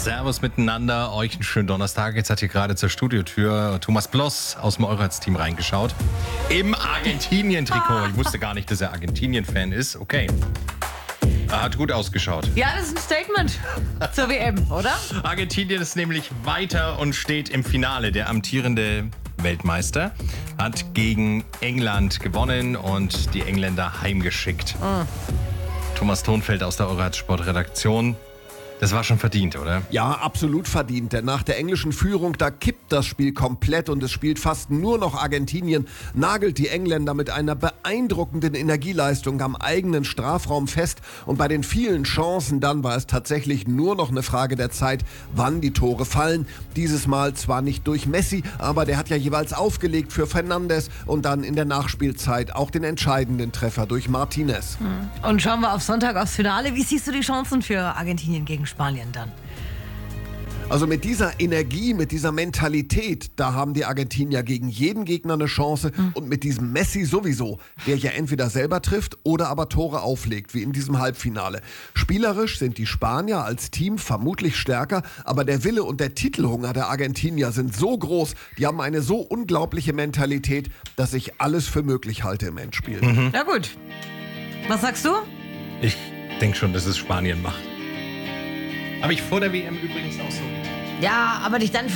Servus miteinander, euch einen schönen Donnerstag. Jetzt hat hier gerade zur Studiotür Thomas Bloss aus dem Eurats-Team reingeschaut. Im Argentinien-Trikot. Ich wusste gar nicht, dass er Argentinien-Fan ist. Okay. Er hat gut ausgeschaut. Ja, das ist ein Statement zur WM, oder? Argentinien ist nämlich weiter und steht im Finale. Der amtierende Weltmeister hat gegen England gewonnen und die Engländer heimgeschickt. Thomas Thonfeld aus der Eurats-Sportredaktion. Das war schon verdient, oder? Ja, absolut verdient, denn nach der englischen Führung, da kippt das Spiel komplett und es spielt fast nur noch Argentinien, nagelt die Engländer mit einer beeindruckenden Energieleistung am eigenen Strafraum fest und bei den vielen Chancen dann war es tatsächlich nur noch eine Frage der Zeit, wann die Tore fallen. Dieses Mal zwar nicht durch Messi, aber der hat ja jeweils aufgelegt für Fernandes und dann in der Nachspielzeit auch den entscheidenden Treffer durch Martinez. Und schauen wir auf Sonntag aufs Finale. Wie siehst du die Chancen für Argentinien gegen Spanien dann? Also mit dieser Energie, mit dieser Mentalität, da haben die Argentinier gegen jeden Gegner eine Chance und mit diesem Messi sowieso, der ja entweder selber trifft oder aber Tore auflegt, wie in diesem Halbfinale. Spielerisch sind die Spanier als Team vermutlich stärker, aber der Wille und der Titelhunger der Argentinier sind so groß, die haben eine so unglaubliche Mentalität, dass ich alles für möglich halte im Endspiel. Na gut. Was sagst du? Ich denke schon, dass es Spanien macht. Habe ich vor der WM übrigens auch so gedacht. Ja, aber dich dann